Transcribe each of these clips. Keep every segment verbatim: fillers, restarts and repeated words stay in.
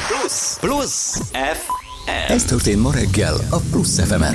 Plusz. Plusz ef em. Ez történt ma reggel a Plusz ef emen.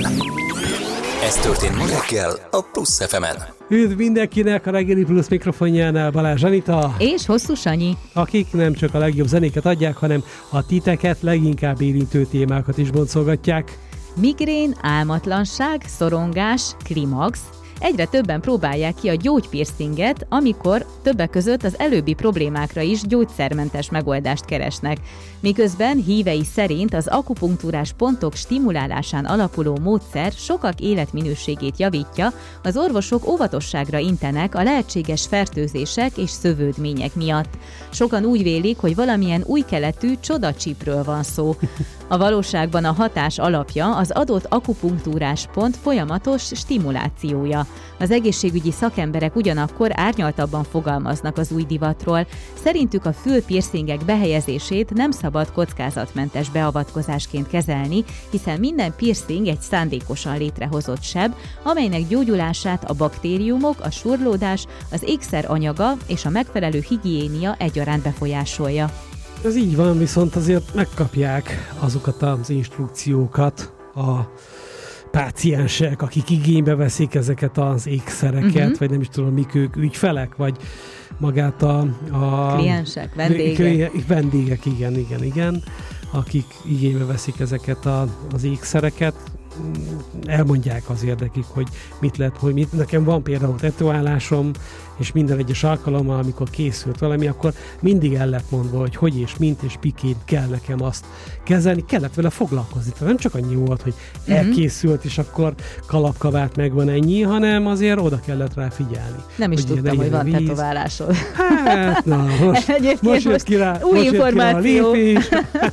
Ez történt ma reggel a Plusz ef emen. Üdv mindenkinek a reggeli Plusz mikrofonjánál, Balázs Anita. És Hosszú Sanyi. Akik nem csak a legjobb zenéket adják, hanem a titeket leginkább érintő témákat is boncolgatják. Migrén, álmatlanság, szorongás, klimax. Egyre többen próbálják ki a gyógypiercinget, amikor többek között az előbbi problémákra is gyógyszermentes megoldást keresnek. Miközben hívei szerint az akupunktúrás pontok stimulálásán alapuló módszer sokak életminőségét javítja, az orvosok óvatosságra intenek a lehetséges fertőzések és szövődmények miatt. Sokan úgy vélik, hogy valamilyen új keletű csodacsipről van szó. A valóságban a hatás alapja az adott akupunktúrás pont folyamatos stimulációja. Az egészségügyi szakemberek ugyanakkor árnyaltabban fogalmaznak az új divatról. Szerintük a fülpiercingek behelyezését nem szabad kockázatmentes beavatkozásként kezelni, hiszen minden piercing egy szándékosan létrehozott seb, amelynek gyógyulását a baktériumok, a surlódás, az ékszer anyaga és a megfelelő higiénia egyaránt befolyásolja. Ez így van, viszont azért megkapják azokat az instrukciókat a páciensek, akik igénybe veszik ezeket az ékszereket, uh-huh. vagy nem is tudom, mik ők, ügyfelek, vagy magát a... a kliensek, vendégek. Vendégek, igen, igen, igen, akik igénybe veszik ezeket a, az ékszereket, elmondják azért nekik, hogy mit lehet, hogy mit. Nekem van például tetoválásom, és minden egyes alkalommal, amikor készült valami, akkor mindig el lett mondva, hogy hogy és mint és miként kell nekem azt kezelni, kellett vele foglalkozni. Tehát nem csak annyi volt, hogy uh-huh. elkészült, és akkor kalapkabát megvan ennyi, hanem azért oda kellett rá figyelni. Nem is hogy tudtam, hogy van tetoválásod. Hát, na, most, Egyébként most jött ki rá, új most információ. Lépés.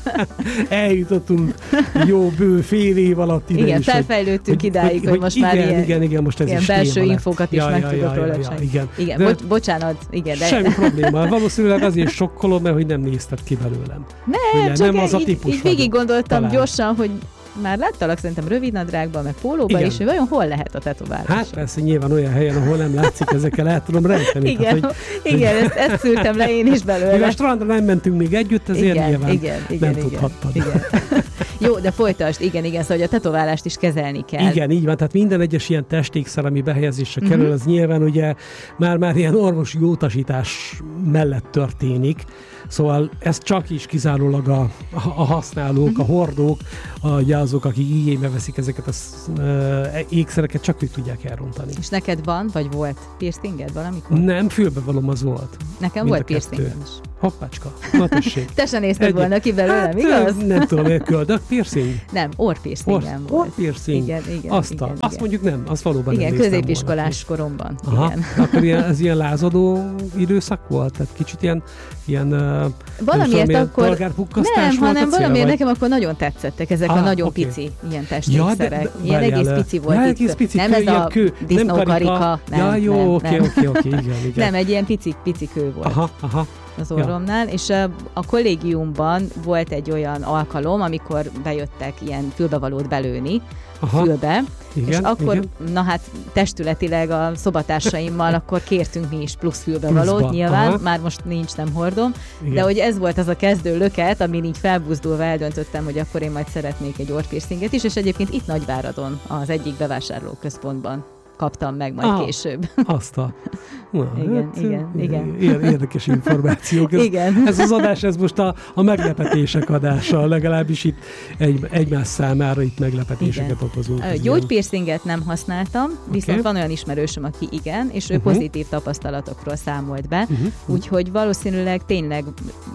Eljutottunk jó bő fél év alatt ide. Igen, is, felfejlődtünk hogy, idáig, hogy, hogy most igen, már ilyen, igen, igen, most ez ilyen is belső infókat is ja, meg ja, tudok ja, róla. ja, ja, igen. igen. De, Bocs, bocsánat, igen. De... Semmi probléma. Valószínűleg azért sokkolom, mert hogy nem nézted ki belőlem. Nem, ugye, csak nem az a így, típus így végig gondoltam talán. Gyorsan, hogy már láttalak szerintem rövidnadrágban, meg pólóban is, hogy vajon hol lehet a tetoválás? Hát persze, nyilván olyan helyen, ahol nem látszik, ezekkel el tudom rejteni. Igen, tehát, hogy, igen hogy... ezt, ezt szűrtem le én is belőle. Mivel a strandra nem mentünk még együtt, ezért igen, nyilván igen, igen, nem igen, tudhattad. Igen. Jó, de folytasd, igen, igen, szóval hogy a tetoválást is kezelni kell. Igen, így van, tehát minden egyes ilyen testékszer, ami behelyezésre uh-huh. kerül, az nyilván ugye már-már ilyen orvosi utasítás mellett történik. Szóval ez csak is kizárólag a, a használók, uh-huh. a hordók, a, azok, akik igénybe veszik ezeket az uh, ékszereket, csak ők tudják elrontani. És neked van, vagy volt piercinged valamikor? Nem, fülbevalom az volt. Nekem volt piercingem is. Hoppácska, na tessék. Te se nézted Egy... volna ki belőlem, hát, igaz? Nem tudom, hogy köldök piercing? Nem, orrpiercingem Or, volt. Orrpiercing? Igen, igen. Azt, igen, a, azt igen. mondjuk nem, az valóban igen, nem néztem volna. Igen, középiskolás koromban. Aha, igen. Akkor ilyen, ez ilyen lázadó időszak volt? Tehát kicsit ilyen, ilyen valamiért tudom, akkor nem, hanem valamiért nekem akkor nagyon tetszettek ezek ah, a nagyon okay. pici ilyen testékszerek. Ja, ilyen egész pici volt ja, itt. Egész pici, nem ez a kő, disznókarika. Nem, ja, jó, oké, oké, oké, igen, igen. Nem, egy ilyen pici, pici kő volt. Aha, aha. Az orromnál, ja. és a, a kollégiumban volt egy olyan alkalom, amikor bejöttek ilyen fülbevalót belőni, aha. fülbe, igen, és akkor, igen. na hát testületileg a szobatársaimmal akkor kértünk mi is plusz fülbevalót, Pluszba. nyilván, aha. már most nincs, nem hordom, igen. de hogy ez volt az a kezdő löket, amin így felbuzdulva eldöntöttem, hogy akkor én majd szeretnék egy orrpiercinget is, és egyébként itt Nagyváradon, az egyik bevásárlóközpontban kaptam meg majd ah, később. Azt a... Na, igen, hát, igen, igen. Érdekes információk. Ez, igen. ez az adás, ez most a, a meglepetések adása, legalábbis itt egy, egymás számára itt meglepetéseket igen. okozunk. Gyógypiercinget nem használtam, viszont okay. van olyan ismerősöm, aki igen, és ő uh-huh. pozitív tapasztalatokról számolt be, uh-huh. úgyhogy valószínűleg tényleg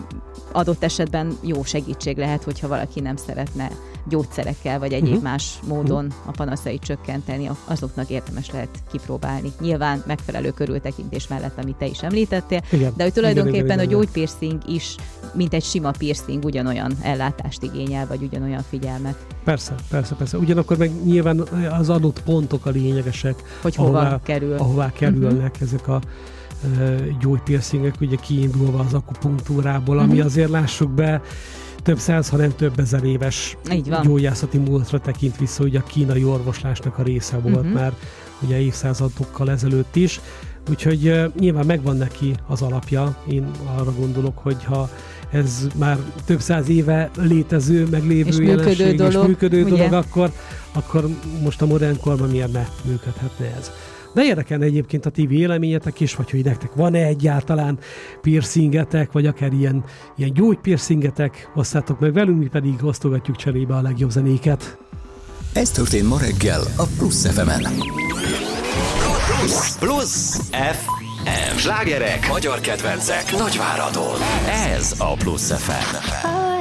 adott esetben jó segítség lehet, hogyha valaki nem szeretne gyógyszerekkel, vagy egyéb uh-huh. más módon a panaszait csökkenteni, azoknak érdemes lehet kipróbálni. Nyilván megfelelő körültekintés mellett, amit te is említettél, igen. de hogy tulajdonképpen igen, igen, igen, a gyógypiercing is, mint egy sima piercing, ugyanolyan ellátást igényel, vagy ugyanolyan figyelmet. Persze, persze, persze. Ugyanakkor meg nyilván az adott pontok a lényegesek, hogy hova ahová, kerül. ahová kerülnek uh-huh. ezek a gyógypiercingek, ugye kiindulva az akupunktúrából, ami uh-huh. azért lássuk be, több száz, hanem több ezer éves gyógyászati múltra tekint vissza, ugye a kínai orvoslásnak a része volt uh-huh. már ugye évszázadokkal ezelőtt is. Úgyhogy uh, nyilván megvan neki az alapja. Én arra gondolok, hogy ha ez már több száz éve létező, meglévő és jelenség, működő dolog, és működő ugye? dolog, akkor, akkor most a modern korban miért ne működhetne ez. De érdekelne egyébként a ti véleményetek is, vagy hogy nektek van-e egyáltalán piercingetek, vagy akár ilyen, ilyen gyógypiercingetek, osszátok meg velünk, mi pedig osztogatjuk cserébe a legjobb zenéket. Ez történt ma reggel a Plusz ef emen. Plusz, plusz ef em. Slágerek, magyar kedvencek, Nagyváradon. Ez a Plusz ef em.